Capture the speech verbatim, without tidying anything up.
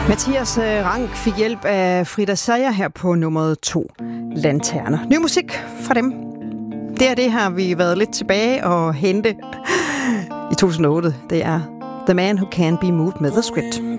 Mathias Rank fik hjælp af Frida Sayer her på nummeret to, Lanterner. Ny musik fra dem. Det er det, har vi været lidt tilbage og hente i to tusind og otte. Det er The Man Who Can't Be Moved med The Script.